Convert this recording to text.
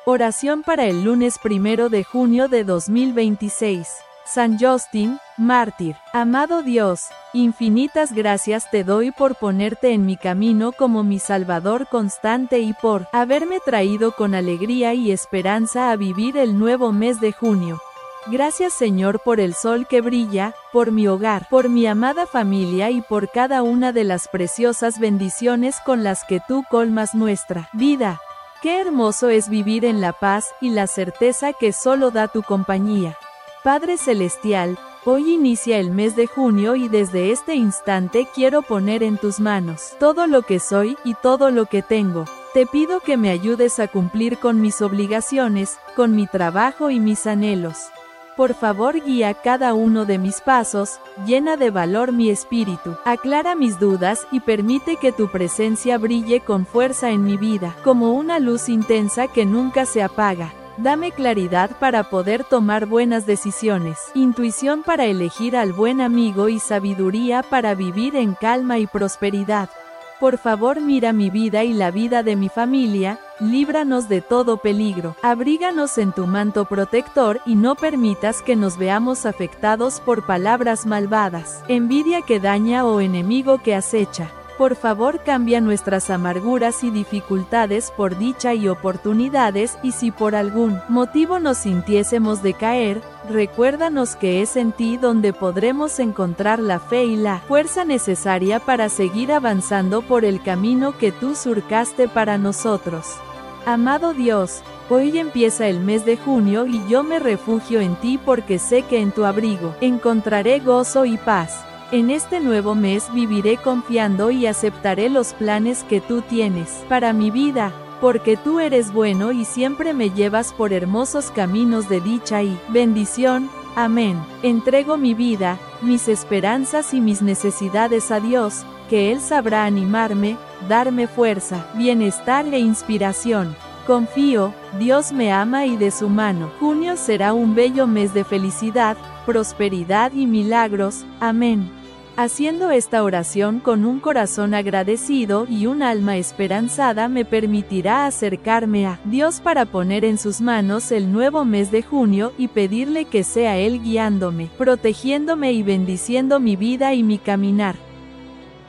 Oración para el lunes 1 de junio de 2026. San Justin, mártir. Amado Dios, infinitas gracias te doy por ponerte en mi camino como mi Salvador constante y por haberme traído con alegría y esperanza a vivir el nuevo mes de junio. Gracias Señor por el sol que brilla, por mi hogar, por mi amada familia y por cada una de las preciosas bendiciones con las que tú colmas nuestra vida. Qué hermoso es vivir en la paz y la certeza que solo da tu compañía. Padre Celestial, hoy inicia el mes de junio y desde este instante quiero poner en tus manos todo lo que soy y todo lo que tengo. Te pido que me ayudes a cumplir con mis obligaciones, con mi trabajo y mis anhelos. Por favor guía cada uno de mis pasos, llena de valor mi espíritu, aclara mis dudas y permite que tu presencia brille con fuerza en mi vida, como una luz intensa que nunca se apaga. Dame claridad para poder tomar buenas decisiones, intuición para elegir al buen amigo y sabiduría para vivir en calma y prosperidad. Por favor mira mi vida y la vida de mi familia, líbranos de todo peligro, abríganos en tu manto protector y no permitas que nos veamos afectados por palabras malvadas, envidia que daña o enemigo que acecha. Por favor cambia nuestras amarguras y dificultades por dicha y oportunidades y si por algún motivo nos sintiésemos decaer, recuérdanos que es en ti donde podremos encontrar la fe y la fuerza necesaria para seguir avanzando por el camino que tú surcaste para nosotros. Amado Dios, hoy empieza el mes de junio y yo me refugio en ti porque sé que en tu abrigo encontraré gozo y paz. En este nuevo mes viviré confiando y aceptaré los planes que tú tienes para mi vida, porque tú eres bueno y siempre me llevas por hermosos caminos de dicha y bendición. Amén. Entrego mi vida, mis esperanzas y mis necesidades a Dios, que Él sabrá animarme, darme fuerza, bienestar e inspiración. Confío, Dios me ama y de su mano. Junio será un bello mes de felicidad, prosperidad y milagros. Amén. Haciendo esta oración con un corazón agradecido y un alma esperanzada me permitirá acercarme a Dios para poner en sus manos el nuevo mes de junio y pedirle que sea Él guiándome, protegiéndome y bendiciendo mi vida y mi caminar.